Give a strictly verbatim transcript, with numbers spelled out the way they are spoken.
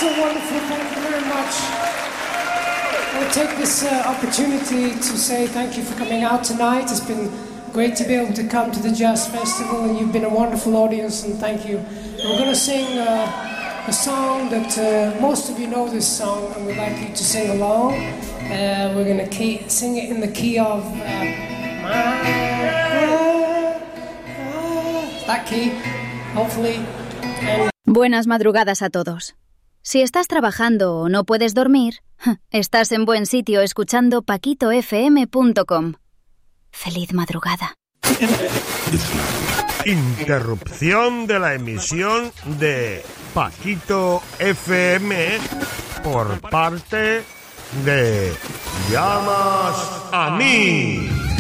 so wonderful. Thank you very much. I'll take this uh, opportunity to say thank you for coming out tonight. It's been great to be able to come to the Jazz Festival, and you've been a wonderful audience, and thank you. We're going to sing uh, a song that uh, most of you know this song, and we'd like you to sing along. Uh, we're going to key, sing it in the key of uh, that key, hopefully. And Buenas madrugadas a todos. Si estás trabajando o no puedes dormir, estás en buen sitio escuchando paquito f m punto com. Feliz madrugada. Interrupción de la emisión de Paquito F M por parte de Llamas a mí.